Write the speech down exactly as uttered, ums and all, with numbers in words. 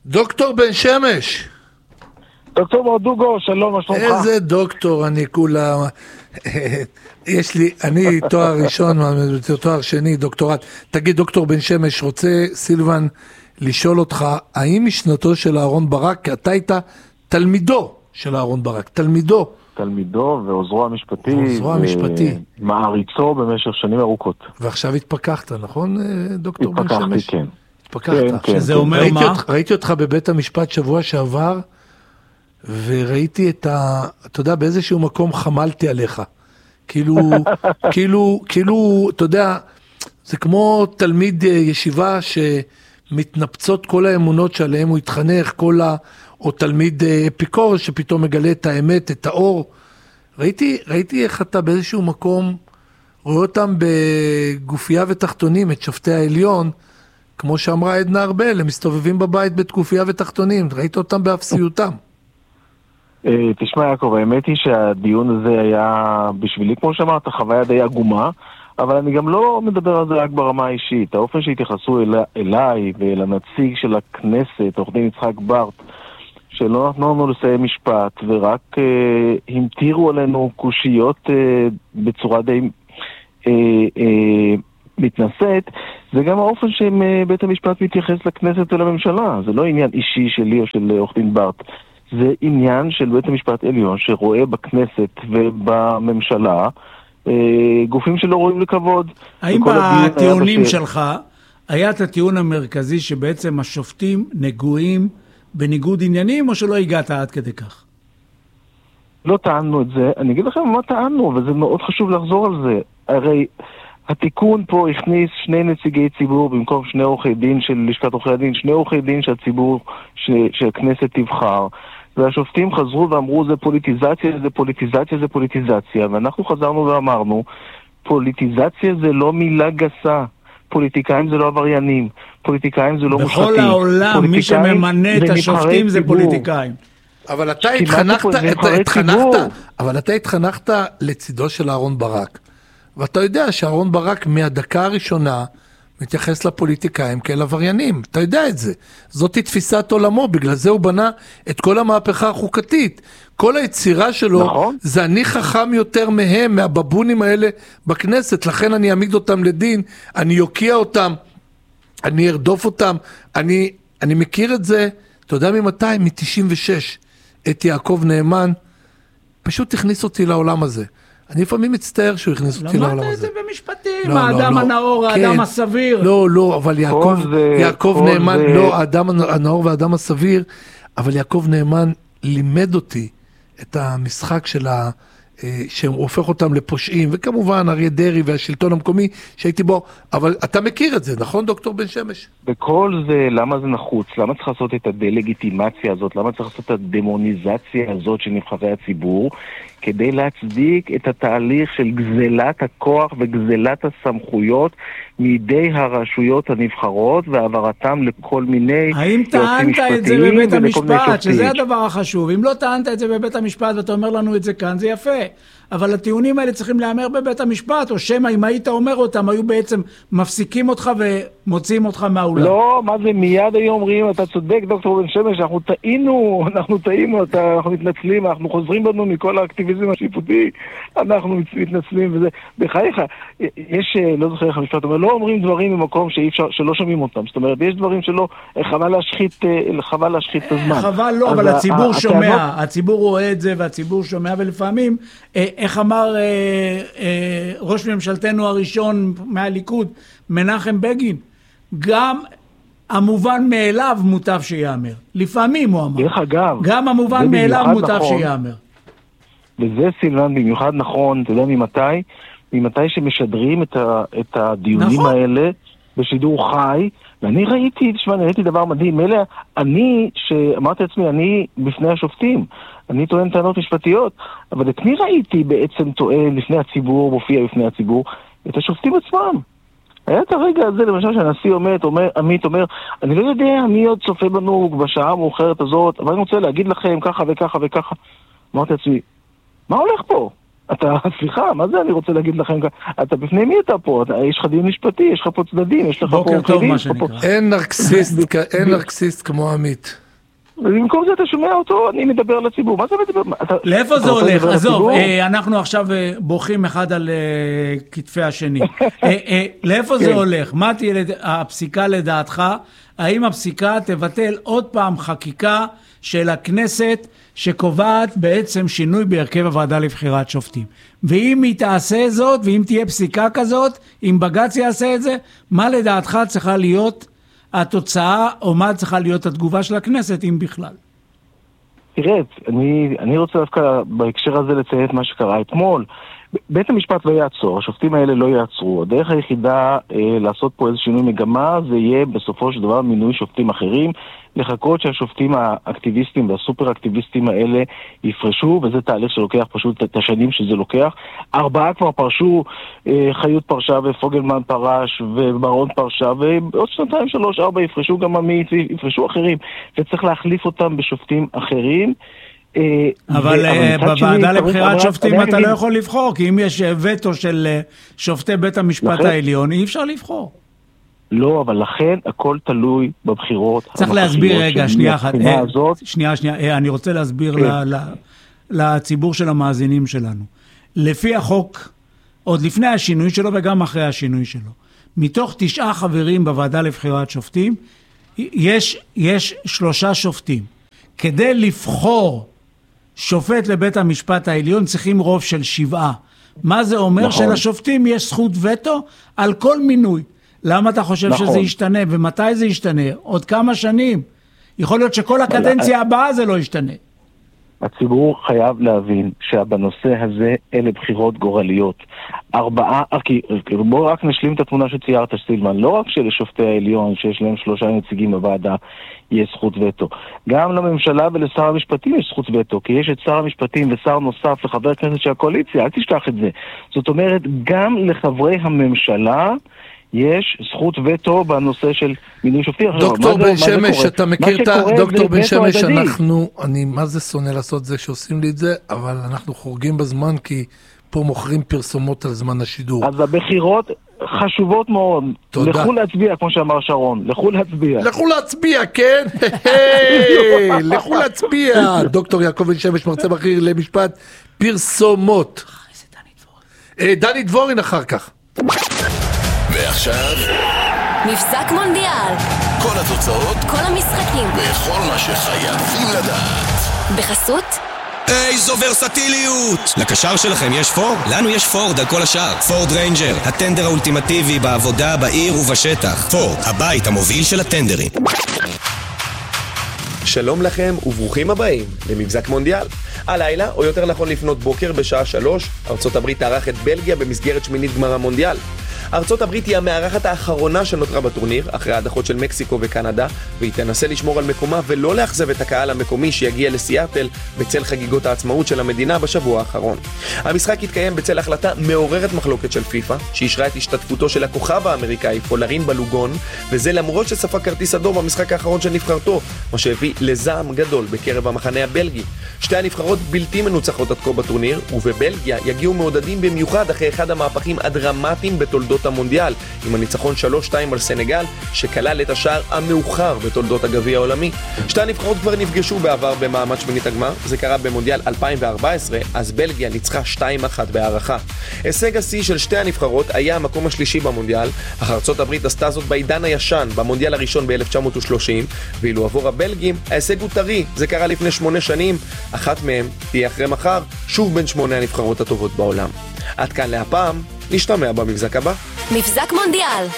דוקטור בן שמש. דוקטור ברדוגו, שלום, מה שלומך? איזה דוקטור, אני כולה... יש לי, אני תואר ראשון, תואר שני, דוקטורט. תגיד, דוקטור בן שמש, רוצה סילבן לשאול אותך, האם משנתו של אהרון ברק, כי אתה היית תלמידו של אהרון ברק, תלמידו. תלמידו ועוזרו המשפטי. ועוזרו המשפטי. ומעריצו במשך שנים ארוכות. ועכשיו התפקחת, נכון, דוקטור בן שמש? התפקחתי, כן. התפקחת. כן, שזה אומר ראיתי מה? אותך, ראיתי אותך בבית המשפט שבוע שעבר, וראיתי את ה... אתה יודע, באיזשהו מקום חמלתי עליך. כאילו, כאילו, כאילו, אתה יודע, זה כמו תלמיד ישיבה שמתנפצות כל האמונות שעליהם הוא התחנך, כל ה... או תלמיד אפיקור שפתאום מגלה את האמת, את האור. ראיתי, ראיתי איך אתה באיזשהו מקום רואה אותם בגופייה ותחתונים, את שופטי העליון, כמו שאמרה עדנה ארבל, הם מסתובבים בבית בתגופייה ותחתונים, ראית אותם באפסיותם. תשמע יעקב, האמת היא שהדיון הזה היה בשבילי, כמו שאמרת, חוויה די עגומה, אבל אני גם לא מדבר על זה רק ברמה האישית. האופן שהתייחסו אל, אליי ואל הנציג של הכנסת, עורך דין יצחק ברט, שלא נתנו לנו לסיים משפט, ורק אה, המתירו עלינו קושיות אה, בצורה די אה, אה, מתנשאת, זה גם האופן שבית המשפט מתייחס לכנסת ולממשלה. זה לא עניין אישי שלי או של עורך דין ברט. זה עניין של בית המשפט עליון שרואה בכנסת ובממשלה אה, גופים שלא רואים לכבוד. האם בטיעונים שלך היה את הטיעון המרכזי שבעצם השופטים נגועים בניגוד עניינים, או שלא הגעת עד כדי כך? לא טענו את זה. אני אגיד לכם מה טענו, וזה מאוד חשוב לחזור על זה. הרי התיקון פה הכניס שני נציגי ציבור במקום שני עורכי דין של לשכת עורכי הדין, שני עורכי דין שהציבור, ש... שהכנסת תבחר. והשופטים חזרו ואמרו זה פוליטיזציה, זה פוליטיזציה, זה פוליטיזציה. ואנחנו חזרנו ואמרנו, פוליטיזציה זה לא מילה גסה. פוליטיקאים זה לא עבריינים. פוליטיקאים זה לא מושחתים. בכל העולם מי שממנה את השופטים זה פוליטיקאים. אבל אתה התחנכת, התחנכת, אבל אתה התחנכת לצידו של אהרון ברק. ואתה יודע שאהרון ברק מהדקה הראשונה מתייחס לפוליטיקאים כאל עבריינים. אתה יודע את זה. זאת היא תפיסת עולמו, בגלל זה הוא בנה את כל המהפכה החוקתית. כל היצירה שלו, נכון. זה אני חכם יותר מהם, מהבבונים האלה בכנסת, לכן אני אעמיד אותם לדין, אני יוקיע אותם, אני ארדוף אותם, אני, אני מכיר את זה, אתה יודע ממתי? מ-תשעים ושש, את יעקב נאמן, פשוט הכניס אותי לעולם הזה. אני לפעמים מצטער שהוא הכניס אותי לעולם הזה. למדת את זה במשפטים, האדם הנאור, האדם הסביר. לא, לא, אבל יעקב נאמן, לא, האדם הנאור והאדם הסביר, אבל יעקב נאמן לימד אותי את המשחק של ה... שהוא הופך אותם לפושעים, וכמובן אריה דרעי והשלטון המקומי שהייתי בו, אבל אתה מכיר את זה, נכון דוקטור בן שמש? בכל זה, למה זה נחוץ? למה צריך לעשות את הדלגיטימציה הזאת? למה צריך לעשות את הדמוניזציה הזאת של נבחרי הציבור? כדי להצדיק את התהליך של גזלת הכוח וגזלת הסמכויות מידי הרשויות הנבחרות והעברתם לכל מיני... האם טענת את זה בבית המשפט, שזה הדבר החשוב? אם לא טענת את זה בבית המשפט ואתה אומר לנו את זה כאן, זה יפה. אבל הטיעונים האלה צריכים להיאמר בבית המשפט, או שמא אם היית אומר אותם, היו בעצם מפסיקים אותך ומוציאים אותך מהאולם. לא, מה זה מיד היום אומרים, אתה צודק דוקטור בן שמש, אנחנו טעינו, אנחנו טעינו, אנחנו מתנצלים, אנחנו חוזרים בנו מכל האקטיביזם השיפוטי, אנחנו מתנצלים וזה, בחייך, יש, לא זוכר איך המשפט אומר, לא אומרים דברים במקום שאי אפשר, שלא שומעים אותם, זאת אומרת, יש דברים שלא, חבל להשחית, חבל להשחית את הזמן. חבל לא, אבל הציבור שומע, הציבור רואה את זה והציבור שומע, ולפעמים איך אמר אה, אה, ראש ממשלתנו הראשון מהליכוד, מנחם בגין, גם המובן מאליו מוטב שיאמר. לפעמים הוא אמר. דרך אגב. גם המובן מאליו מוטב נכון. שיאמר. וזה סילבן במיוחד נכון, אתה יודע ממתי? ממתי שמשדרים את, ה, את הדיונים נכון. האלה בשידור חי, ואני ראיתי, תשמע, אני ראיתי דבר מדהים, אלה, אני, שאמרתי לעצמי, אני בפני השופטים, אני טוען טענות משפטיות, אבל את מי ראיתי בעצם טוען לפני הציבור, מופיע לפני הציבור? את השופטים עצמם. היה את הרגע הזה, למשל, שהנשיא אומר, אומר, עמית אומר, אני לא יודע מי עוד צופה בנו בשעה המאוחרת הזאת, אבל אני רוצה להגיד לכם ככה וככה וככה. אמרתי לעצמי, מה הולך פה? אתה, סליחה, מה זה אני רוצה להגיד לכם? אתה בפני מי אתה פה? אתה, יש לך דין משפטי, יש לך פה צדדים, יש לך פה חברים. אין נרקסיסט, אין נרקסיסט כמו עמית. ובמקום זה אתה שומע אותו, אני מדבר לציבור. מה זה מדבר? לאיפה זה הולך? עזוב, אנחנו עכשיו בוכים אחד על כתפי השני. לאיפה זה הולך? מה תהיה הפסיקה לדעתך? האם הפסיקה תבטל עוד פעם חקיקה של הכנסת שקובעת בעצם שינוי בהרכב הוועדה לבחירת שופטים? ואם היא תעשה זאת, ואם תהיה פסיקה כזאת, אם בג"ץ יעשה את זה, מה לדעתך צריכה להיות התוצאה, או מה צריכה להיות התגובה של הכנסת, אם בכלל? תראה, אני, אני רוצה דווקא בהקשר הזה לציין את מה שקרה אתמול. בית המשפט לא יעצור, השופטים האלה לא יעצרו. הדרך היחידה אה, לעשות פה איזה שינוי מגמה, זה יהיה בסופו של דבר מינוי שופטים אחרים, לחכות שהשופטים האקטיביסטים והסופר אקטיביסטים האלה יפרשו, וזה תהליך שלוקח פשוט את השנים שזה לוקח. ארבעה כבר פרשו, אה, חיות פרשה ופוגלמן פרש וברון פרשה, ועוד שנתיים שלוש ארבע יפרשו גם עמית ויפרשו אחרים, וצריך להחליף אותם בשופטים אחרים. אבל בוועדה לבחירת שופטים אתה לא יכול לבחור, כי אם יש וטו של שופטי בית המשפט העליון, אי אפשר לבחור. לא, אבל לכן הכל תלוי בבחירות. צריך להסביר רגע, שנייה אחת. שנייה, שנייה, אני רוצה להסביר לציבור של המאזינים שלנו. לפי החוק, עוד לפני השינוי שלו וגם אחרי השינוי שלו, מתוך תשעה חברים בוועדה לבחירת שופטים, יש שלושה שופטים. כדי לבחור שופט לבית המשפט העליון צריכים רוב של שבעה. מה זה אומר? נכון. שלשופטים יש זכות וטו על כל מינוי. למה אתה חושב נכון. שזה ישתנה? ומתי זה ישתנה? עוד כמה שנים? יכול להיות שכל הקדנציה הבאה זה לא ישתנה. הציבור חייב להבין שבנושא הזה אלה בחירות גורליות. ארבעה, כי בואו רק נשלים את התמונה שציירת סילמן, לא רק שלשופטי העליון שיש להם שלושה נציגים בוועדה יש זכות וטו, גם לממשלה ולשר המשפטים יש זכות וטו, כי יש את שר המשפטים ושר נוסף לחבר כנסת של הקואליציה, אל תשכח את זה. זאת אומרת, גם לחברי הממשלה יש זכות וטו בנושא של מינוי שופטים. דוקטור בן שמש, אתה מכיר את דוקטור בן שמש, אנחנו, אני מה זה שונא לעשות זה שעושים לי את זה, אבל אנחנו חורגים בזמן כי פה מוכרים פרסומות על זמן השידור. אז הבחירות חשובות מאוד. תודה. לכו להצביע, כמו שאמר שרון. לכו להצביע. לכו להצביע, כן? לכו להצביע. דוקטור יעקב בן שמש, מרצה בכיר למשפט פרסומות. דני דבורין אחר כך. ועכשיו מבזק מונדיאל, כל התוצאות, כל המשחקים וכל מה שחייבים לדעת בחסות איזו ורסטיליות! לקשר שלכם יש פורד? לנו יש פורד על כל השאר. פורד ריינג'ר, הטנדר האולטימטיבי בעבודה, בעיר ובשטח. פורד, הבית המוביל של הטנדרים. שלום לכם וברוכים הבאים למבזק מונדיאל. הלילה, או יותר נכון לפנות בוקר בשעה שלוש, ארצות הברית תארח את בלגיה במסגרת שמינית גמר המונדיאל. ארצות הברית היא המארחת האחרונה שנותרה בטורניר, אחרי ההדחות של מקסיקו וקנדה, והיא תנסה לשמור על מקומה ולא לאכזב את הקהל המקומי שיגיע לסיאטל בצל חגיגות העצמאות של המדינה בשבוע האחרון. המשחק יתקיים בצל החלטה מעוררת מחלוקת של פיפה, שאישרה את השתתפותו של הכוכב האמריקאי פולרין בלוגון, וזה למרות שספק כרטיס אדום במשחק האחרון של נבחרתו, מה שהביא לזעם גדול בקרב המחנה הבלגי. שתי הנבחרות בלתי מנוצחות עד כה בטורניר, ובבלגיה יגיעו מעודדים במיוחד אחרי אחד המהפכים הדרמטיים בתולדות המונדיאל, עם הניצחון שלוש שתיים על סנגל, שכלל את השער המאוחר בתולדות הגביע העולמי. שתי הנבחרות כבר נפגשו בעבר במעמד שמינית הגמר, זה קרה במונדיאל אלפיים וארבע עשרה, אז בלגיה ניצחה שתיים אחת בהערכה. הישג השיא של שתי הנבחרות היה המקום השלישי במונדיאל, אך ארצות הברית עשתה זאת בעידן הישן, במונדיאל הראשון ב-אלף תשע מאות ושלושים, ואילו עבור הבלגים, ההישג הוא טרי, זה קרה לפני שמונה שנים, אחת מהם תהיה אחרי מחר, שוב בין שמונה הנבחרות הטובות בעולם. עד כאן להפעם, נשתמע במבזק הבא. מבזק מונדיאל,